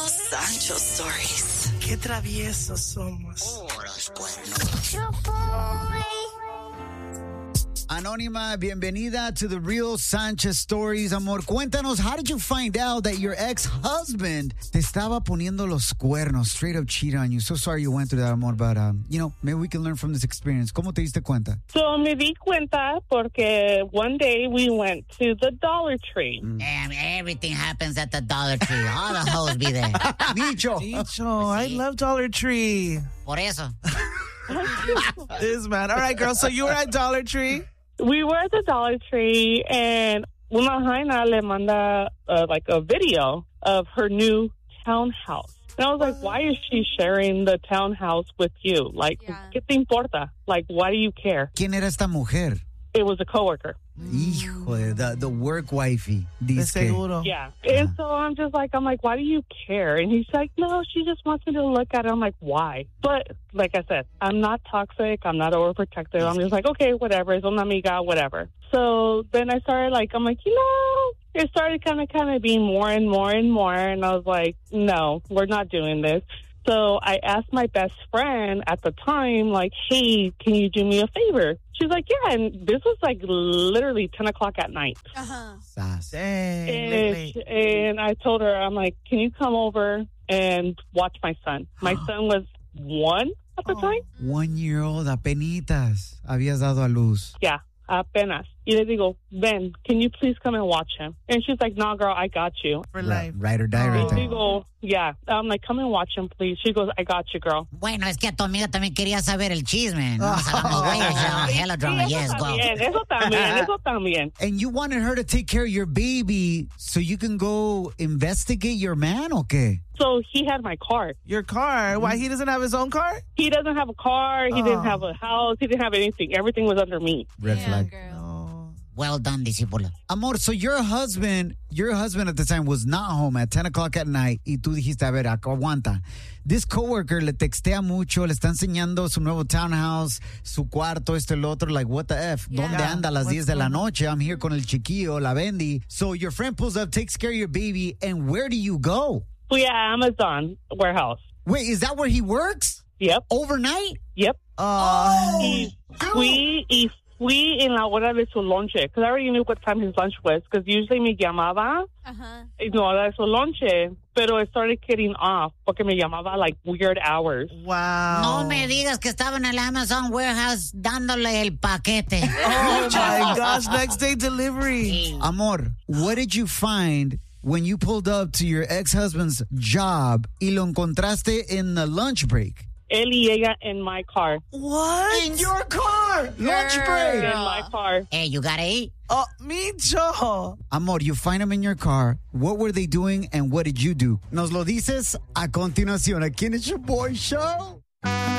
Sancho Stories. Qué traviesos somos. Los cuernos. Anónima, bienvenida to the Real Sanchez Stories. Amor, cuéntanos, how did you find out that your ex-husband te estaba poniendo los cuernos, straight up cheated on you? So sorry you went through that, amor, but, maybe we can learn from this experience. ¿Cómo te diste cuenta? So me di cuenta porque one day we went to the Dollar Tree. Everything happens at the Dollar Tree. All the hoes be there. Dicho, I love Dollar Tree. Por eso. This man. All right, girl, so you were at Dollar Tree? We were at the Dollar Tree, and una jaina le manda a video of her new townhouse. And I was like, why is she sharing the townhouse with you? Like, ¿qué te importa? Like, why do you care? ¿Quién era esta mujer? It was a coworker. Hijo de the work wifey. De seguro. Yeah. And so I'm like, why do you care? And he's like, no, she just wants me to look at it. I'm like, why? But like I said, I'm not toxic. I'm not overprotective. I'm just like, okay, whatever. Es una amiga, whatever. So then I started it started kind of being more and more and more. And I was like, no, we're not doing this. So I asked my best friend at the time, like, hey, can you do me a favor? She's like, yeah. And this was literally 10 o'clock at night. And I told her, I'm like, can you come over and watch my son? My son was 1 at the time. 1 year old, apenitas. Habías dado a luz. Yeah, apenas. Y le digo, Ben, can you please come and watch him? And she's like, no, girl, I got you. For life. Ride or die right there. Digo, yeah. I'm like, come and watch him, please. She goes, I got you, girl. Bueno, es que a tu amiga también quería saber el chisme. No nos hagamos güeyes, hella drama. Yes, go. Eso también. And you wanted her to take care of your baby so you can go investigate your man, ¿o qué? So he had my car. Your car? Why, he doesn't have his own car? He doesn't have a car. He didn't have a house. He didn't have anything. Everything was under me. Red flag. Well done, discípulo. Amor, so your husband at the time was not home at 10 o'clock at night y tú dijiste, a ver, aguanta. This coworker le textea mucho, le está enseñando su nuevo townhouse, su cuarto, el otro, like, what the F? Yeah. ¿Dónde anda a las 10 de la noche? I'm here con el chiquillo, la Bendy. So your friend pulls up, takes care of your baby, and where do you go? Fui a Amazon warehouse. Wait, is that where he works? Yep. Overnight? Yep. Fui en la hora de su lonche, because I already knew what time his lunch was, because usually me llamaba en la hora de su lonche, pero it started getting off, porque me llamaba like weird hours. Wow. No me digas que estaba en el Amazon warehouse dándole el paquete. Oh, my gosh, next day delivery. Amor, what did you find when you pulled up to your ex-husband's job y lo encontraste in the lunch break? Él y ella in my car. What? In your car! Lunch break! In my car. Hey, you gotta eat. Oh, Micho. Amor, you find them in your car. What were they doing and what did you do? Nos lo dices a continuación aquí en el Your Boy Show.